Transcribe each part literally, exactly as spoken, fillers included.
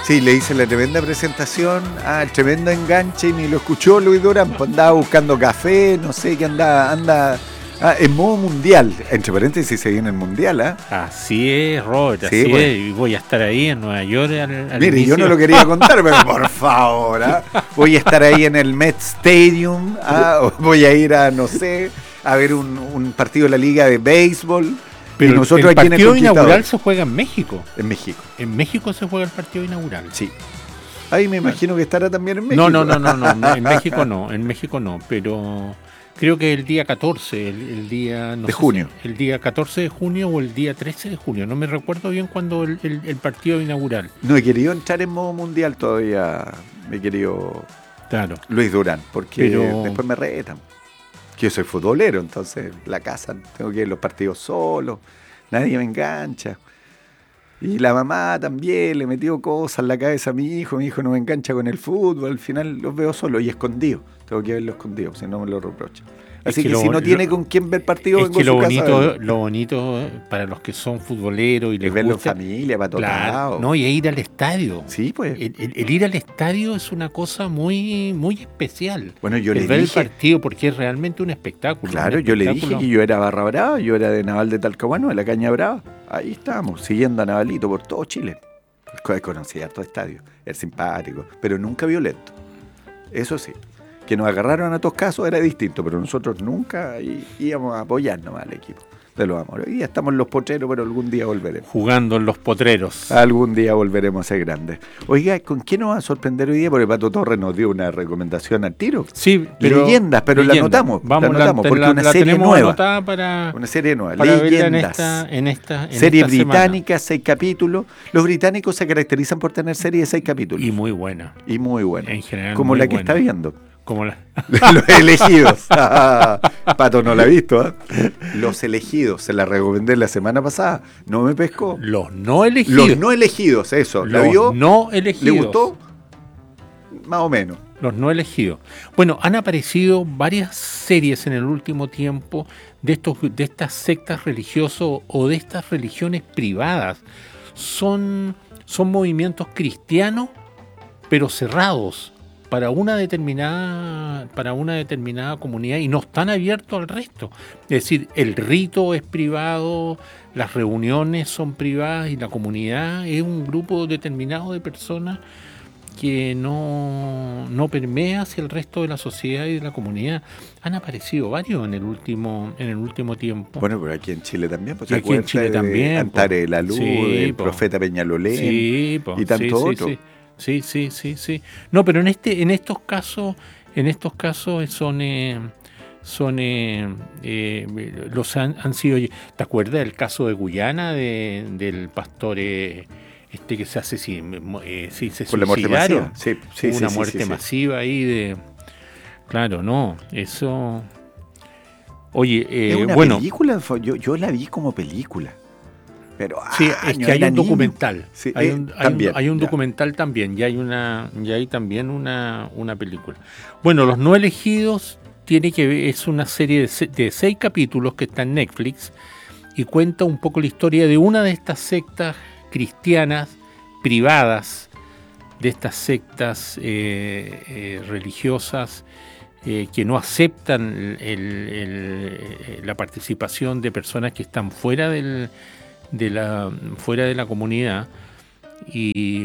Sí, le hice la tremenda presentación, ah, el tremendo enganche y ni lo escuchó Luis Durán, pues andaba buscando café, no sé qué andaba, anda ah, en modo mundial, entre paréntesis se viene el mundial, ¿ah? ¿eh? Así es, Robert, sí, así pues. es, y voy a estar ahí en Nueva York al, al Mire, inicio. yo no lo quería contar, pero por favor, ¿ah? Voy a estar ahí en el Met Stadium, ¿ah? Voy a ir a, no sé, a ver un, un partido de la Liga de Béisbol. Pero y nosotros el aquí en el partido inaugural se juega en México. En México. En México se juega el partido inaugural. Sí. Ahí me imagino que estará también en México. No, no, no, no, no, no en México no, en México no, pero creo que el día catorce, el, el día... No de sé junio. Si el día catorce de junio o el día trece de junio, no me recuerdo bien cuándo el, el, el partido inaugural. No he querido entrar en modo mundial todavía, mi querido claro. Luis Durán, porque pero... después me retan. Que yo soy futbolero, entonces la casa, tengo que ir a los partidos solo, nadie me engancha. Y la mamá también le metió cosas en la cabeza a mi hijo, mi hijo no me engancha con el fútbol, al final los veo solo y escondido, tengo que verlo escondido, si no me lo reprocha. Así es que, que lo, si no tiene lo, con quién ver partido, es vengo que a su lo casa bonito, lo bonito para los que son futboleros y les es verlo gusta, en familia, para todos claro, lados. No, y ir al estadio. Sí, pues. El, el, el ir al estadio es una cosa muy muy especial. Bueno, yo el le ver dije, el partido porque es realmente un espectáculo. Claro, un yo espectáculo. le dije que yo era Barra Brava, yo era de Naval de Talcahuano, de la Caña Brava. Ahí estábamos, siguiendo a Navalito por todo Chile. Conocía harto estadio, era simpático, pero nunca violento. Eso sí. Que nos agarraron a todos casos era distinto, pero nosotros nunca íbamos a apoyar nomás al equipo de los amores. Hoy día estamos en los potreros, pero algún día volveremos. Jugando en los potreros. Algún día volveremos a ser grandes. Oiga, ¿con qué nos va a sorprender hoy día? Porque Pato Torres nos dio una recomendación al tiro. Sí, pero leyendas, pero leyenda. la anotamos. Vamos, la anotamos la, porque la, una la serie nueva. Para, una serie nueva. Para leyendas. En esta, en esta, en serie esta británica, semana. seis capítulos. Los británicos se caracterizan por tener series de seis capítulos. Y muy buena. Y muy buena. En general. Como muy la que buena. está viendo. Como la... Los elegidos. Pato no la ha visto, ¿eh? Los elegidos, se la recomendé la semana pasada. No me pescó. Los no elegidos. Los no elegidos, eso. Los ¿La vio? no elegidos. ¿Le gustó? Más o menos. Los no elegidos. Bueno, han aparecido varias series en el último tiempo de, estos, de estas sectas religiosas o de estas religiones privadas. Son, son movimientos cristianos, pero cerrados. Para una determinada para una determinada comunidad y no están abiertos al resto. Es decir, el rito es privado, las reuniones son privadas y la comunidad es un grupo determinado de personas que no, no permea hacia el resto de la sociedad y de la comunidad. Han aparecido varios en el último en el último tiempo. Bueno, pero aquí en Chile también. Pues, y aquí en Chile también. Antare de la Luz, sí, el po. Profeta Peñalolén sí, y tanto sí, otro. Sí, sí. Sí, sí, sí, sí. No, pero en este, en estos casos, en estos casos son, eh, son, eh, eh, los han, han sido. ¿Te acuerdas del caso de Guyana de, del pastor eh, este que se hace sí, eh, sí se Por la muerte masiva. Sí, sí, una sí, muerte sí, sí, masiva ahí de. Claro, no, eso. Oye, eh, ¿Es una bueno. película? Yo, yo la vi como película. Pero sí, es que hay un documental. Sí, hay eh, un, hay también, un, hay un documental también y hay una y hay también una, una película. Bueno, Los No Elegidos tiene que ver, es una serie de, de seis capítulos que está en Netflix y cuenta un poco la historia de una de estas sectas cristianas privadas, de estas sectas eh, eh, religiosas eh, que no aceptan el, el, el, la participación de personas que están fuera del de la fuera de la comunidad y,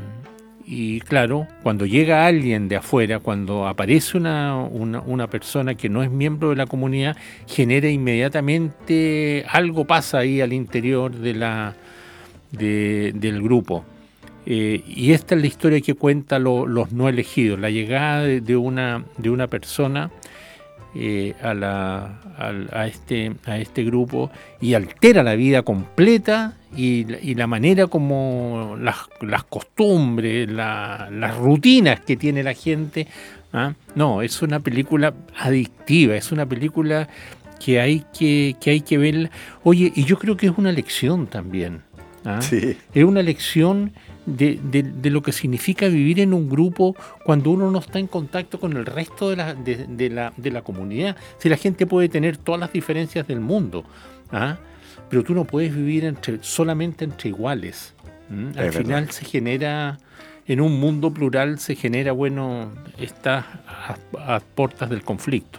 y claro, cuando llega alguien de afuera, cuando aparece una, una, una persona que no es miembro de la comunidad, genera inmediatamente algo pasa ahí al interior de la de, del grupo. Eh, y esta es la historia que cuenta lo, Los No Elegidos, la llegada de, de una de una persona Eh, a, la, a, a, este, a este grupo y altera la vida completa y, y la manera como las, las costumbres, la, las rutinas que tiene la gente. ¿ah? No, es una película adictiva, es una película que hay que, que hay que ver. Oye, y yo creo que es una lección también. ¿ah? Sí. Es una lección de, de, de lo que significa vivir en un grupo cuando uno no está en contacto con el resto de la, de, de la, de la comunidad. Si la gente puede tener todas las diferencias del mundo, ¿ah? pero tú no puedes vivir entre, solamente entre iguales. ¿Mm? Al Es final verdad. se genera, en un mundo plural se genera, bueno, está a, a puertas del conflicto.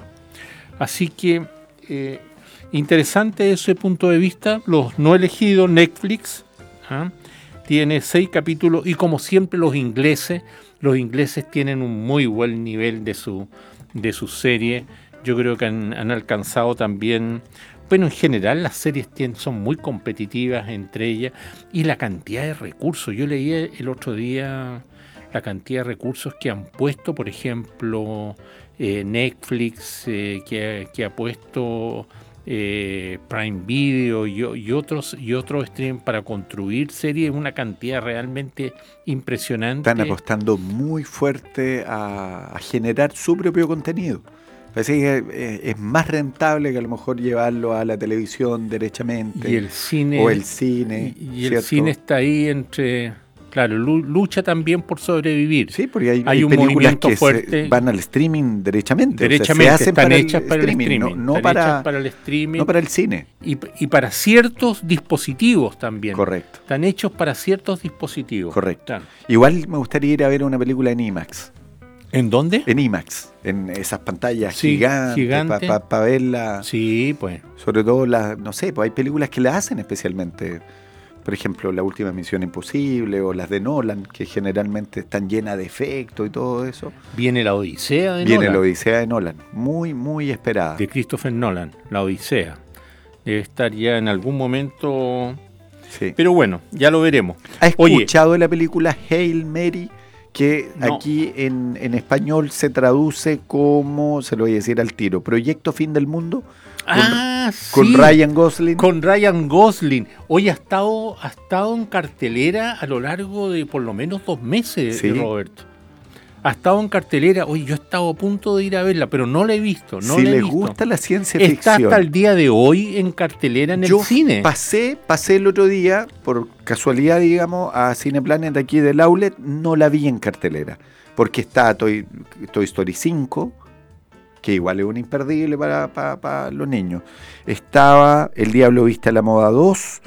Así que eh, interesante ese punto de vista. Los no elegidos, Netflix, ¿ah? Tiene seis capítulos y como siempre los ingleses, los ingleses tienen un muy buen nivel de su, de su serie. Yo creo que han, han alcanzado también, bueno, en general las series tienen, son muy competitivas entre ellas y la cantidad de recursos. Yo leí el otro día la cantidad de recursos que han puesto, por ejemplo, eh, Netflix, eh, que, que ha puesto eh, Prime Video y, y otros y otros streams para construir series, una cantidad realmente impresionante. Están apostando muy fuerte a, a generar su propio contenido. Parece que es más rentable que a lo mejor llevarlo a la televisión derechamente. Y el cine. O el cine. Y, y el cine está ahí entre... Claro, lucha también por sobrevivir. Sí, porque hay, hay, hay un películas que fuerte. Se van al streaming derechamente. Derechamente, o sea, se hacen están para hechas el para streaming, el streaming. No, no, para, para el streaming. No para el cine. Y, y para ciertos dispositivos también. Correcto. Están hechos para ciertos dispositivos. Correcto. Claro. Igual me gustaría ir a ver una película en IMAX. ¿En dónde? En IMAX, en esas pantallas sí, gigantes, gigante. para pa, pa verla. Sí, pues. Sobre todo, las, no sé, pues hay películas que las hacen especialmente. Por ejemplo, la última Misión Imposible o las de Nolan, que generalmente están llenas de efectos y todo eso. Viene la Odisea de Viene Nolan. Viene la Odisea de Nolan, muy, muy esperada. De Christopher Nolan, la Odisea. Debe estar ya en algún momento... Sí. Pero bueno, ya lo veremos. ¿Has escuchado de la película Hail Mary? Que no. aquí en, en español se traduce como, se lo voy a decir al tiro, Proyecto Fin del Mundo. Ah, con, sí. Con Ryan Gosling. Con Ryan Gosling. Hoy ha estado, ha estado en cartelera a lo largo de por lo menos dos meses, sí. Roberto. Ha estado en cartelera. Oye, yo he estado a punto de ir a verla, pero no la he visto. No si la he les visto. gusta la ciencia Está ficción. Está hasta el día de hoy en cartelera en yo el cine. Pasé, pasé el otro día, por casualidad, digamos, a Cineplanet de aquí del Outlet. No la vi en cartelera. Porque está Toy, Toy Story cinco, que igual es un imperdible para, para, para los niños. Estaba El Diablo Viste a la Moda dos,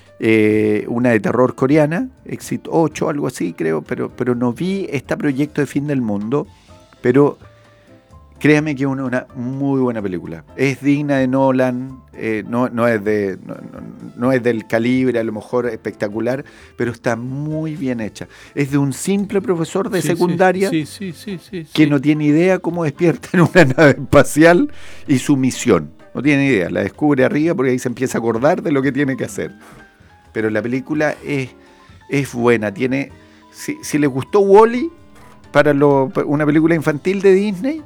eh, una de terror coreana, Exit ocho, algo así creo, pero, pero no vi este Proyecto de Fin del Mundo, pero créame que es una, una muy buena película. Es digna de Nolan, eh, no, no, es de, no, no, no es del calibre, a lo mejor espectacular, pero está muy bien hecha. Es de un simple profesor de sí, secundaria sí, sí, sí, sí, sí, que sí. no tiene idea cómo despierta en una nave espacial y su misión. No tiene idea, la descubre arriba porque ahí se empieza a acordar de lo que tiene que hacer. Pero la película es, es buena. Tiene, si, si les gustó Wall-E, para lo, una película infantil de Disney,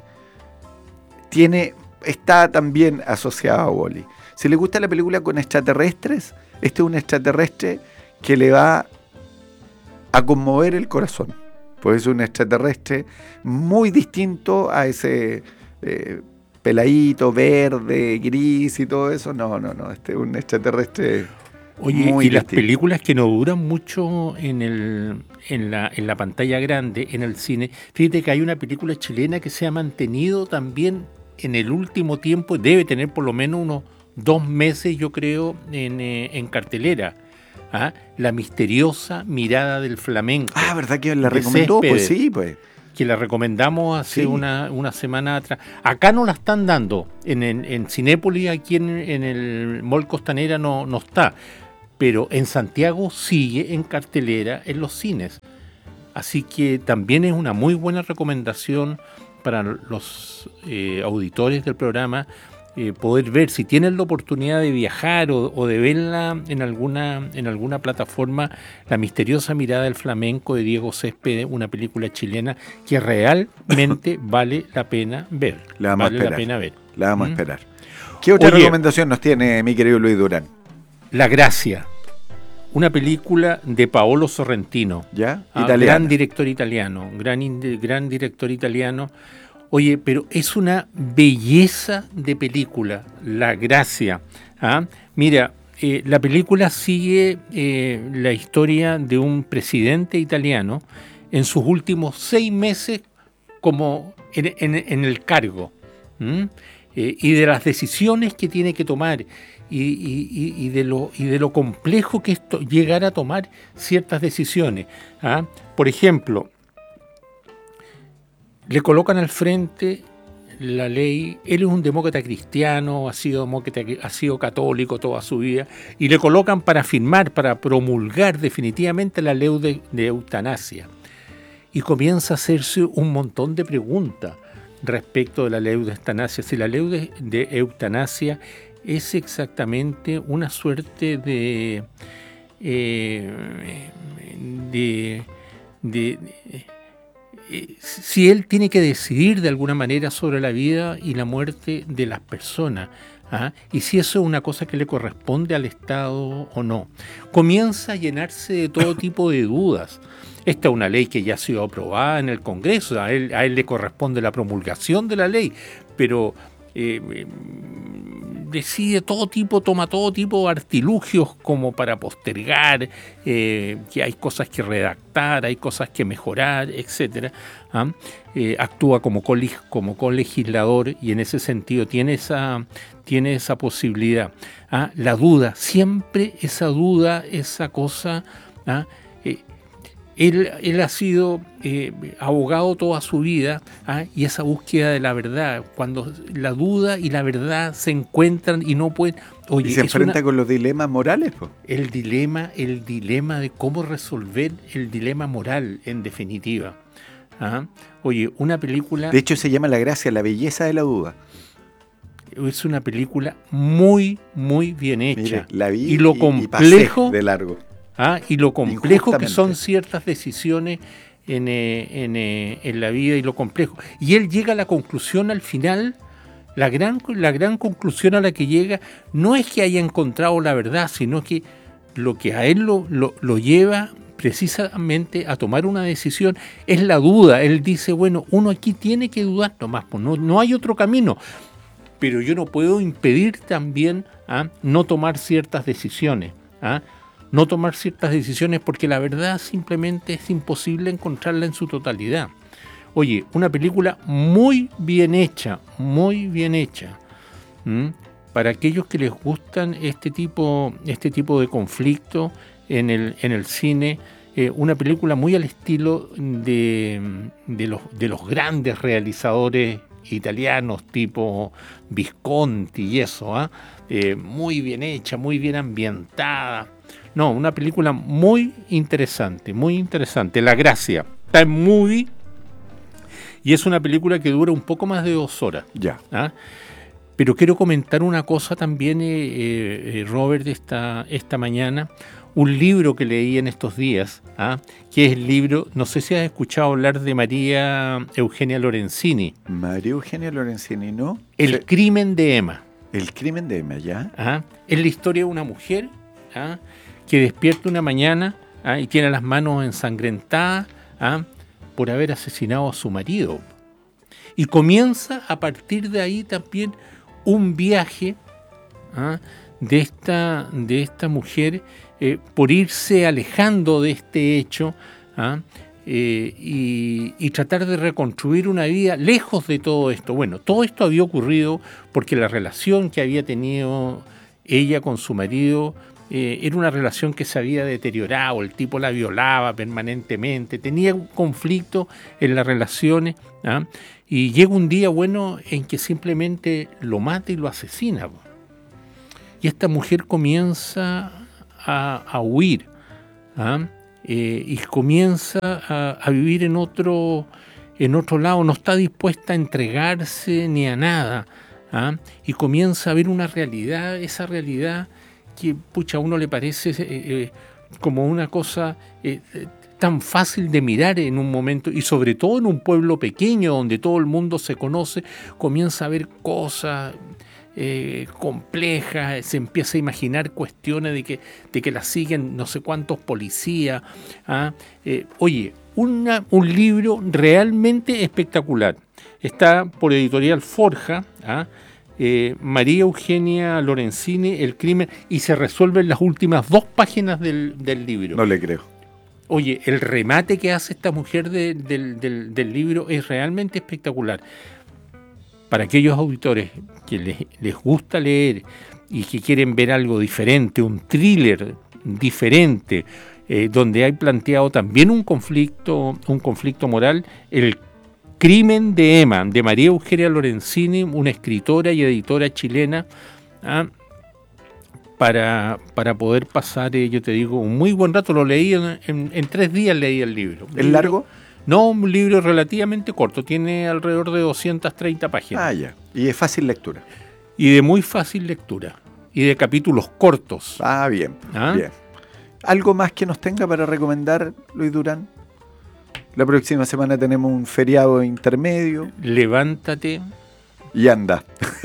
tiene, está también asociada a Wall-E. Si les gusta la película con extraterrestres, este es un extraterrestre que le va a conmover el corazón. Pues es un extraterrestre muy distinto a ese eh, peladito, verde, gris y todo eso. No, no, no. Este es un extraterrestre. Oye, muy y las distinto. películas que no duran mucho en el en la, en la pantalla grande, en el cine. Fíjate que hay una película chilena que se ha mantenido también en el último tiempo, debe tener por lo menos unos dos meses, yo creo, en, eh, en cartelera. ¿Ah? La misteriosa mirada del flamenco. Ah, ¿verdad que la recomendó? Pues sí, pues. Que la recomendamos hace sí. una, una semana atrás. Acá no la están dando. En, en, en Cinépolis, aquí en, en el Mall Costanera, no, no está. Pero en Santiago sigue en cartelera en los cines. Así que también es una muy buena recomendación para los eh, auditores del programa eh, poder ver, si tienen la oportunidad de viajar o, o de verla en alguna, en alguna plataforma, La misteriosa mirada del flamenco de Diego Céspedes, una película chilena que realmente vale la pena ver. La vamos vale a esperar. la pena ver. La vamos ¿Mm? a esperar. ¿Qué otra Oye, recomendación nos tiene mi querido Luis Durán? La Gracia, una película de Paolo Sorrentino. ¿Ya? Ah, Italiana. gran director italiano, gran, gran director italiano. Oye, pero es una belleza de película, La Gracia. ¿Ah? Mira, eh, la película sigue eh, la historia de un presidente italiano en sus últimos seis meses como en, en, en el cargo. ¿Mm? Eh, y de las decisiones que tiene que tomar y, y, y, de lo, y de lo complejo que es to- llegar a tomar ciertas decisiones. ¿Ah? Por ejemplo, le colocan al frente la ley, él es un demócrata cristiano, ha sido demócrata, ha sido católico toda su vida, y le colocan para firmar, para promulgar definitivamente la ley de, de eutanasia. Y comienza a hacerse un montón de preguntas respecto de la ley de eutanasia. Si la ley de, de eutanasia es exactamente una suerte de... Eh, de, de, de Eh, si él tiene que decidir de alguna manera sobre la vida y la muerte de las personas, ¿ah? Y si eso es una cosa que le corresponde al Estado o no. Comienza a llenarse de todo tipo de dudas. Esta es una ley que ya ha sido aprobada en el Congreso, a él, a él le corresponde la promulgación de la ley, pero eh, eh, decide todo tipo, toma todo tipo de artilugios como para postergar, eh, que hay cosas que redactar, hay cosas que mejorar, etcétera. ¿Ah? Eh, actúa como, coleg- como colegislador y en ese sentido tiene esa, tiene esa posibilidad. ¿Ah? La duda, siempre esa duda, esa cosa... ¿ah? Eh, Él, él ha sido eh, abogado toda su vida, ¿ah? Y esa búsqueda de la verdad, cuando la duda y la verdad se encuentran y no pueden... Oye, y se es enfrenta una, con los dilemas morales, po. El dilema, el dilema de cómo resolver el dilema moral, en definitiva. ¿Ah? Oye, una película... De hecho, se llama La gracia, la belleza de la duda. Es una película muy, muy bien hecha. Mire, la vi y lo y, complejo... y pasé de largo. ¿Ah? Y lo complejo que son ciertas decisiones en, eh, en, eh, en la vida y lo complejo. Y él llega a la conclusión al final, la gran, la gran conclusión a la que llega no es que haya encontrado la verdad, sino que lo que a él lo, lo, lo lleva precisamente a tomar una decisión es la duda. Él dice, bueno, uno aquí tiene que dudar nomás, pues no, no hay otro camino. Pero yo no puedo impedir también ¿ah? no tomar ciertas decisiones. ¿ah? No tomar ciertas decisiones porque la verdad simplemente es imposible encontrarla en su totalidad. Oye, una película muy bien hecha, muy bien hecha. ¿Mm? Para aquellos que les gustan este tipo, este tipo de conflicto en el, en el cine, eh, una película muy al estilo de, de, los, de los grandes realizadores italianos tipo Visconti y eso, ¿eh? Eh, muy bien hecha, muy bien ambientada. No, una película muy interesante, muy interesante. La gracia está en Movie y es una película que dura un poco más de dos horas. Ya. ¿Ah? Pero quiero comentar una cosa también, eh, eh, Robert, esta, esta mañana. Un libro que leí en estos días, ¿ah? que es el libro, no sé si has escuchado hablar de María Eugenia Lorenzini. María Eugenia Lorenzini, ¿no? El Se... crimen de Emma. El crimen de Emma, ¿ya? ¿Ah? Es la historia de una mujer ¿ah? que despierta una mañana ¿ah? y tiene las manos ensangrentadas ¿ah? por haber asesinado a su marido. Y comienza a partir de ahí también un viaje ¿ah? de, esta, de esta mujer eh, por irse alejando de este hecho ¿ah? eh, y, y tratar de reconstruir una vida lejos de todo esto. Bueno, todo esto había ocurrido porque la relación que había tenido ella con su marido eh, era una relación que se había deteriorado, el tipo la violaba permanentemente, tenía un conflicto en las relaciones ¿ah? y llega un día bueno en que simplemente lo mata y lo asesina. Y esta mujer comienza a, a huir ¿ah? eh, y comienza a, a vivir en otro, en otro lado, no está dispuesta a entregarse ni a nada ¿ah? y comienza a ver una realidad, esa realidad que pucha, a uno le parece eh, eh, como una cosa eh, tan fácil de mirar en un momento, y sobre todo en un pueblo pequeño donde todo el mundo se conoce, comienza a ver cosas eh, complejas, se empieza a imaginar cuestiones de que, de que la siguen no sé cuántos policías. ¿ah? Eh, oye, una, un libro realmente espectacular. Está por Editorial Forja, ¿ah? Eh, María Eugenia Lorenzini, El crimen, y se resuelven las últimas dos páginas del, del libro. No le creo. Oye, el remate que hace esta mujer de, del, del, del libro es realmente espectacular. Para aquellos auditores que les, les gusta leer, y que quieren ver algo diferente, un thriller diferente, eh, donde hay planteado también un conflicto, un conflicto moral, el crimen de Emma, de María Eugenia Lorenzini, una escritora y editora chilena, ¿ah? para, para poder pasar, eh, yo te digo, un muy buen rato. Lo leí en, en, en tres días, leí el libro. ¿Es largo? No, un libro relativamente corto, tiene alrededor de doscientas treinta páginas. Ah, ya. Y es fácil lectura. Y de muy fácil lectura. Y de capítulos cortos. Ah, bien. ¿Ah? Bien. ¿Algo más que nos tenga para recomendar, Luis Durán? La próxima semana tenemos un feriado intermedio. Levántate. Y anda.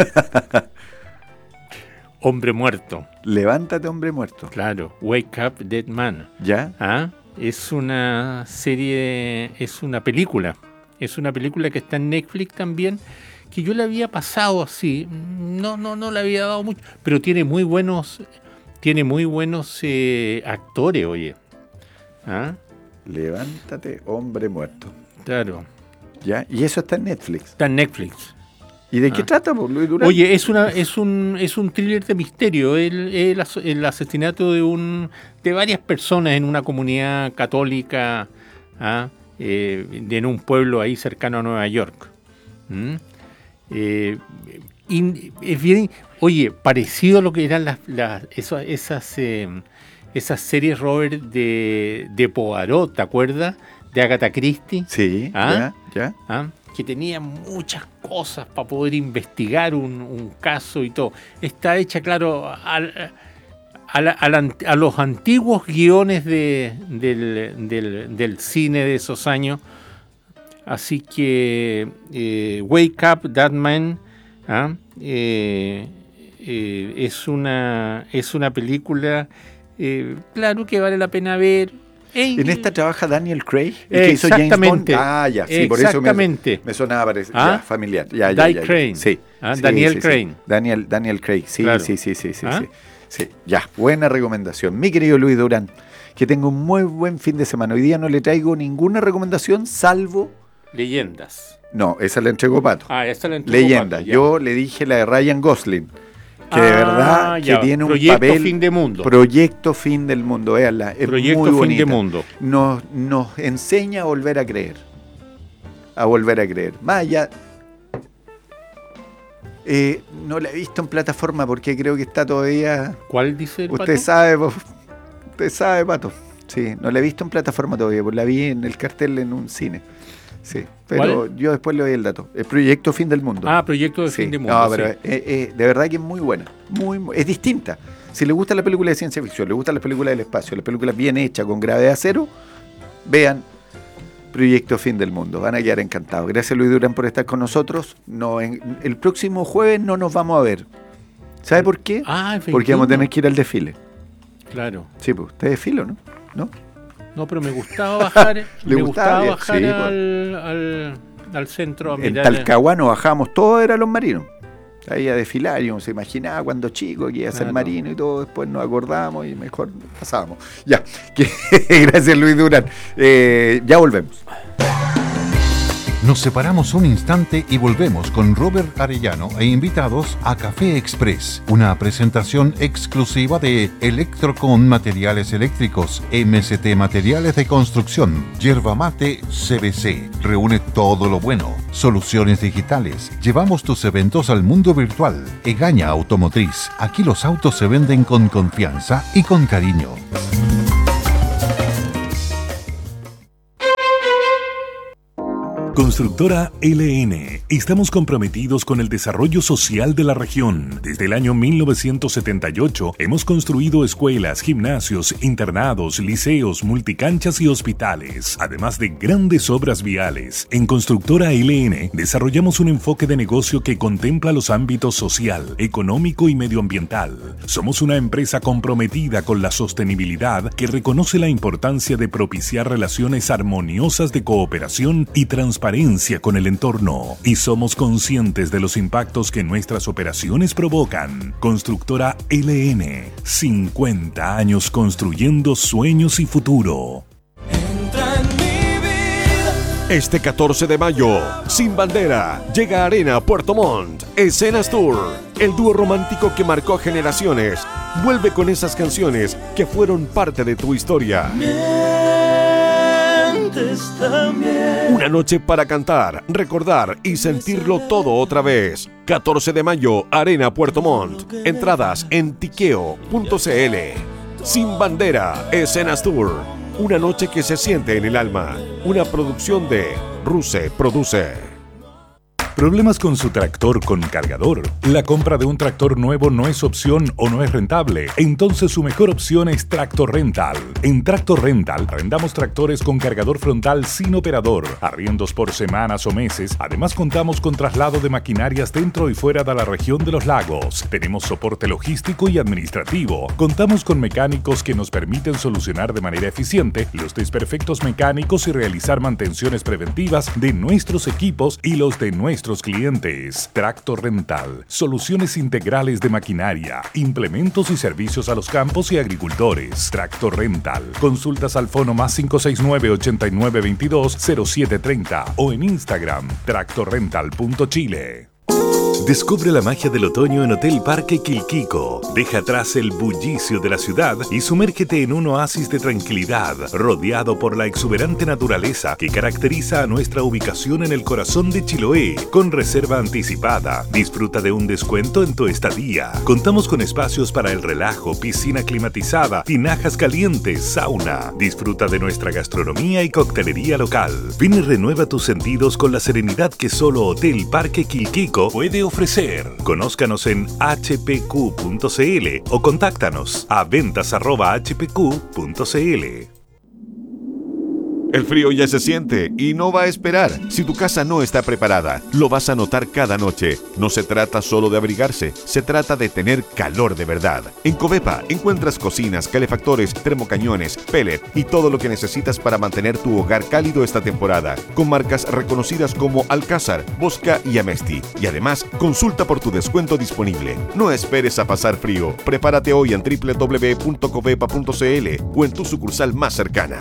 Hombre muerto. Levántate, hombre muerto. Claro. Wake up, dead man. ¿Ya? ¿Ah? Es una serie, es una película. Es una película que está en Netflix también, que yo la había pasado así. No, no, no le había dado mucho. Pero tiene muy buenos, tiene muy buenos eh, actores, oye. ¿Ah? Levántate, hombre muerto. Claro. ¿Ya? Y eso está en Netflix. Está en Netflix. ¿Y de ah. qué trata, por Luis Durán? Oye, es una, es un, es un thriller de misterio. El, el, el asesinato de un, de varias personas en una comunidad católica, ¿ah? eh, en un pueblo ahí cercano a Nueva York. ¿Mm? Eh, y es bien, oye, parecido a lo que eran las, las esas, esas, eh, esas series, Robert, de, de Poirot, ¿te acuerdas? De Agatha Christie. Sí, ¿Ah? ya, ya. ¿Ah? Que tenía muchas cosas para poder investigar un, un caso y todo. Está hecha, claro, al, a, la, a, la, a los antiguos guiones de, del, del, del cine de esos años. Así que eh, Wake Up, Dead Man, ¿ah? eh, eh, es, una, es una película, eh, claro, que vale la pena ver. En esta trabaja Daniel Craig, el que hizo James Bond. Ah, ya, sí, por eso me, me sonaba parece, ¿Ah? ya, familiar. Ya, ya, ya, ya. Crane. Sí, ¿Ah? sí, Daniel sí, Craig. Sí. Daniel, Daniel Craig, sí, claro. sí, sí, sí, sí, ¿Ah? sí, sí. Ya, buena recomendación. Mi querido Luis Durán, que tenga un muy buen fin de semana. Hoy día no le traigo ninguna recomendación, salvo... Leyendas. No, esa la entregó Pato. Ah, esa la entregó Leyenda. Pato, Yo le dije la de Ryan Gosling. Que ah, de verdad ya. que tiene un Proyecto papel... Fin de Mundo. Proyecto Fin del Mundo, véanla. Es Proyecto muy bonita. Fin de Mundo. Nos, nos enseña a volver a creer. A volver a creer. Más allá... Eh, no la he visto en plataforma porque creo que está todavía... ¿Cuál dice el Usted Pato? sabe, usted sabe, Pato. Sí, no la he visto en plataforma todavía, pues la vi en el cartel en un cine. Sí, pero ¿Cuál? yo después le doy el dato. El Proyecto Fin del Mundo. Ah, Proyecto de sí. Fin de Mundo. No, sí. pero eh, eh, de verdad que es muy buena. Muy, muy, es distinta. Si le gusta la película de ciencia ficción, le gustan las películas del espacio, las películas bien hechas, con gravedad cero, vean Proyecto Fin del Mundo. Van a quedar encantados. Gracias, Luis Durán, por estar con nosotros. No, en, el próximo jueves no nos vamos a ver. ¿Sabe por qué? Ah, el Porque vamos a tener que ir al desfile. Claro. Sí, pues, usted desfila, ¿no? ¿No? No, pero me gustaba bajar, ¿Le me gustaba? gustaba bajar Sí, al, al, al centro a En mirar. Talcahuano bajamos, todos eran los marinos. Ahí a desfilar, y uno se imaginaba cuando chico que iba a ser Claro. marino y todo, después nos acordamos y mejor pasábamos. Ya, que, gracias Luis Durán. Eh, ya volvemos. Nos separamos un instante y volvemos con Robert Arellano e invitados a Café Express, una presentación exclusiva de Electrocon Materiales Eléctricos, M S T Materiales de Construcción, Yerba Mate C B C. Reúne todo lo bueno. Soluciones digitales. Llevamos tus eventos al mundo virtual. Egaña Automotriz. Aquí los autos se venden con confianza y con cariño. Constructora L N. Estamos comprometidos con el desarrollo social de la región. Desde el año mil novecientos setenta y ocho hemos construido escuelas, gimnasios, internados, liceos, multicanchas y hospitales, además de grandes obras viales. En Constructora L N desarrollamos un enfoque de negocio que contempla los ámbitos social, económico y medioambiental. Somos una empresa comprometida con la sostenibilidad que reconoce la importancia de propiciar relaciones armoniosas de cooperación y transparencia con el entorno, y somos conscientes de los impactos que nuestras operaciones provocan. Constructora L N, cincuenta años construyendo sueños y futuro. Entra en mi vida Este catorce de mayo, Sin Bandera, llega a Arena Puerto Montt, Escenas Tour. El dúo romántico que marcó generaciones vuelve con esas canciones que fueron parte de tu historia. Una noche para cantar, recordar y sentirlo todo otra vez. catorce de mayo, Arena Puerto Montt. Entradas en tiqueo punto cl. Sin Bandera, Escenas Tour. Una noche que se siente en el alma. Una producción de Ruse Produce. ¿Problemas con su tractor con cargador? ¿La compra de un tractor nuevo no es opción o no es rentable? Entonces su mejor opción es Tractor Rental. En Tractor Rental arrendamos tractores con cargador frontal sin operador, arriendos por semanas o meses. Además contamos con traslado de maquinarias dentro y fuera de la región de los lagos. Tenemos soporte logístico y administrativo. Contamos con mecánicos que nos permiten solucionar de manera eficiente los desperfectos mecánicos y realizar mantenciones preventivas de nuestros equipos y los de nuestros clientes. Tractor Rental, soluciones integrales de maquinaria, implementos y servicios a los campos y agricultores. Tractor Rental, consultas al fono más cinco seis nueve, ochenta y nueve veintidós, cero siete treinta o en Instagram, tractor rental punto chile. Descubre la magia del otoño en Hotel Parque Quilquico. Deja atrás el bullicio de la ciudad y sumérgete en un oasis de tranquilidad, rodeado por la exuberante naturaleza que caracteriza a nuestra ubicación en el corazón de Chiloé. Con reserva anticipada, disfruta de un descuento en tu estadía. Contamos con espacios para el relajo, piscina climatizada, tinajas calientes, sauna. Disfruta de nuestra gastronomía y coctelería local. Ven y renueva tus sentidos con la serenidad que solo Hotel Parque Quilquico puede ofrecer. Conózcanos en hache pe cu punto cl o contáctanos a ventas arroba hache pe cu punto cl. El frío ya se siente y no va a esperar. Si tu casa no está preparada, lo vas a notar cada noche. No se trata solo de abrigarse, se trata de tener calor de verdad. En Covepa encuentras cocinas, calefactores, termocañones, pellet y todo lo que necesitas para mantener tu hogar cálido esta temporada, con marcas reconocidas como Alcázar, Bosca y Amesti. Y además, consulta por tu descuento disponible. No esperes a pasar frío. Prepárate hoy en doble u doble u doble u punto covepa punto cl o en tu sucursal más cercana.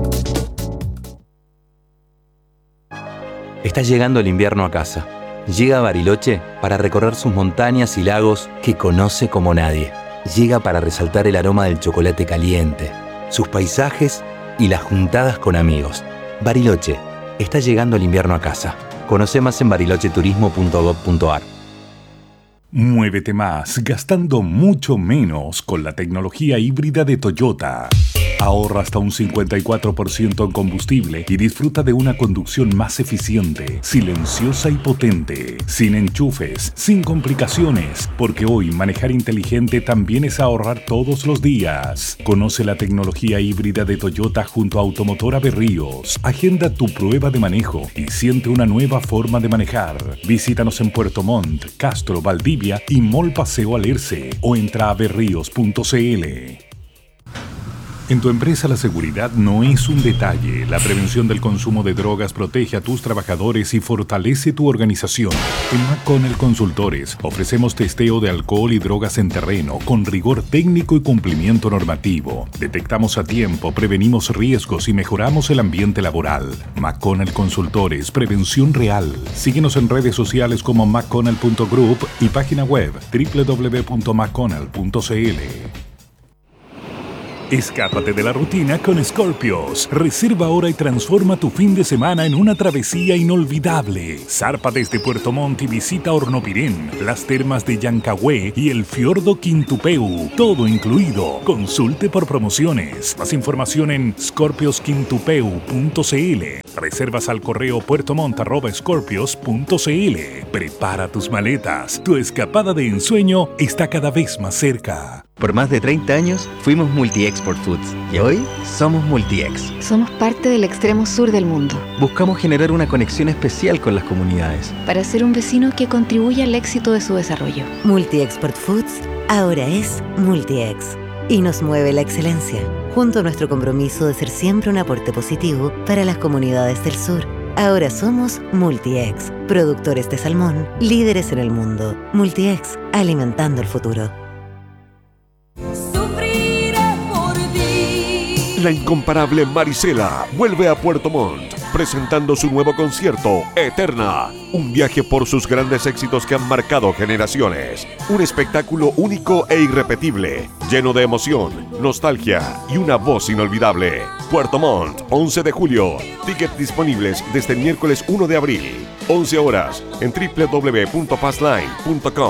Está llegando el invierno a casa. Llega a Bariloche para recorrer sus montañas y lagos que conoce como nadie. Llega para resaltar el aroma del chocolate caliente, sus paisajes y las juntadas con amigos. Bariloche, está llegando el invierno a casa. Conoce más en bariloche turismo punto gob punto ar. Muévete más, gastando mucho menos con la tecnología híbrida de Toyota. Ahorra hasta un cincuenta y cuatro por ciento en combustible y disfruta de una conducción más eficiente, silenciosa y potente, sin enchufes, sin complicaciones, porque hoy manejar inteligente también es ahorrar todos los días. Conoce la tecnología híbrida de Toyota junto a Automotora Berríos. Agenda tu prueba de manejo y siente una nueva forma de manejar. Visítanos en Puerto Montt, Castro, Valdivia y Mall Paseo Alerce o entra a berríos punto cl. En tu empresa la seguridad no es un detalle. La prevención del consumo de drogas protege a tus trabajadores y fortalece tu organización. En McConnell Consultores ofrecemos testeo de alcohol y drogas en terreno con rigor técnico y cumplimiento normativo. Detectamos a tiempo, prevenimos riesgos y mejoramos el ambiente laboral. McConnell Consultores, prevención real. Síguenos en redes sociales como mcconnell punto group y página web doble u doble u doble u punto mcconnell punto cl. Escápate de la rutina con Scorpios. Reserva ahora y transforma tu fin de semana en una travesía inolvidable. Zarpa desde Puerto Montt y visita Hornopirén, las termas de Yancahué y el fiordo Quintupeu. Todo incluido. Consulte por promociones. Más información en scorpios quintupeu punto cl. Reservas al correo puertomont arroba scorpios punto cl. Prepara tus maletas. Tu escapada de ensueño está cada vez más cerca. Por más de treinta años fuimos Multi-Export Foods y hoy somos Multi-Ex. Somos parte del extremo sur del mundo. Buscamos generar una conexión especial con las comunidades para ser un vecino que contribuya al éxito de su desarrollo. Multi-Export Foods ahora es Multi-Ex y nos mueve la excelencia, junto a nuestro compromiso de ser siempre un aporte positivo para las comunidades del sur. Ahora somos Multi-Ex, productores de salmón, líderes en el mundo. Multi-Ex, alimentando el futuro. La incomparable Marisela vuelve a Puerto Montt, presentando su nuevo concierto, Eterna. Un viaje por sus grandes éxitos que han marcado generaciones. Un espectáculo único e irrepetible, lleno de emoción, nostalgia y una voz inolvidable. Puerto Montt, once de julio. Tickets disponibles desde el miércoles uno de abril. once horas en doble u doble u doble u punto fastline punto com.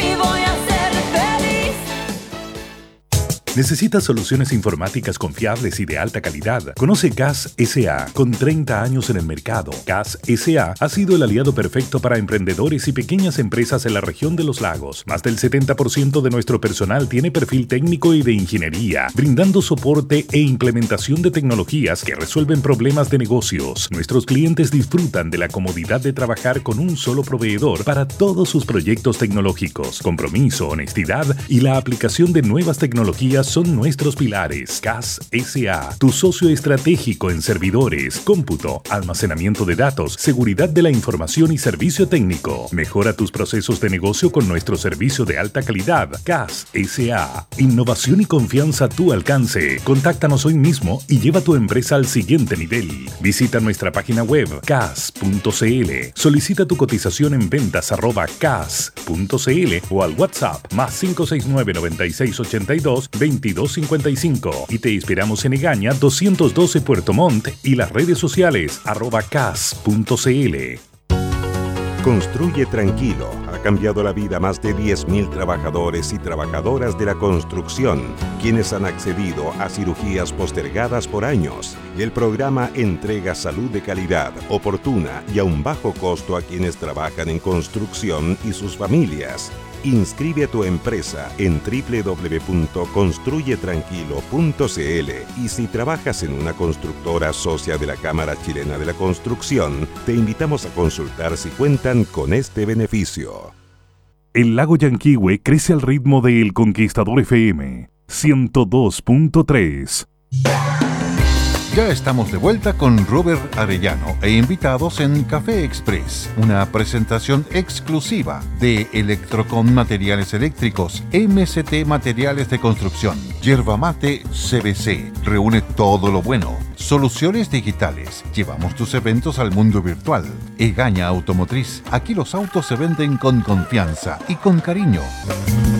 ¿Necesitas soluciones informáticas confiables y de alta calidad? Conoce C A S S A con treinta años en el mercado. C A S S A ha sido el aliado perfecto para emprendedores y pequeñas empresas en la región de los lagos. Más del setenta por ciento de nuestro personal tiene perfil técnico y de ingeniería, brindando soporte e implementación de tecnologías que resuelven problemas de negocios. Nuestros clientes disfrutan de la comodidad de trabajar con un solo proveedor para todos sus proyectos tecnológicos. Compromiso, honestidad y la aplicación de nuevas tecnologías son nuestros pilares. C A S S A, tu socio estratégico en servidores, cómputo, almacenamiento de datos, seguridad de la información y servicio técnico. Mejora tus procesos de negocio con nuestro servicio de alta calidad. C A S S A, innovación y confianza a tu alcance. Contáctanos hoy mismo y lleva tu empresa al siguiente nivel. Visita nuestra página web cas punto cl. Solicita tu cotización en ventas arroba cas punto cl o al WhatsApp más cinco seis nueve, noventa y seis, ochenta y dos, veintidós cincuenta y cinco y te esperamos en Egaña doscientos doce Puerto Montt y las redes sociales arroba cas punto cl. Construye Tranquilo ha cambiado la vida a más de diez mil trabajadores y trabajadoras de la construcción, quienes han accedido a cirugías postergadas por años. El programa entrega salud de calidad, oportuna y a un bajo costo a quienes trabajan en construcción y sus familias. Inscribe a tu empresa en doble u doble u doble u punto construye tranquilo punto cl y si trabajas en una constructora socia de la Cámara Chilena de la Construcción, te invitamos a consultar si cuentan con este beneficio. El lago Yanquihue crece al ritmo de El Conquistador F M ciento dos punto tres. Ya estamos de vuelta con Robert Arellano e invitados en Café Express, una presentación exclusiva de Electrocon Materiales Eléctricos, M C T Materiales de Construcción, Yerba Mate C B C, reúne todo lo bueno. Soluciones digitales, llevamos tus eventos al mundo virtual. Egaña Automotriz, aquí los autos se venden con confianza y con cariño.